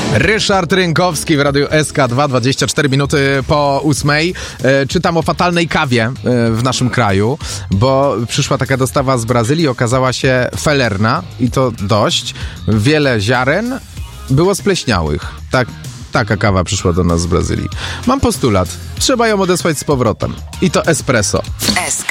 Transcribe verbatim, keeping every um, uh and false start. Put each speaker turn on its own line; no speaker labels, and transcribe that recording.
Ryszard Rynkowski w Radiu S K dwa, dwadzieścia cztery minuty po ósmej. E, czytam o fatalnej kawie e, w naszym kraju, bo przyszła taka dostawa z Brazylii, okazała się felerna i to dość. Wiele ziaren było spleśniałych. Tak, taka kawa przyszła do nas z Brazylii. Mam postulat. Trzeba ją odesłać z powrotem. I to espresso.
S K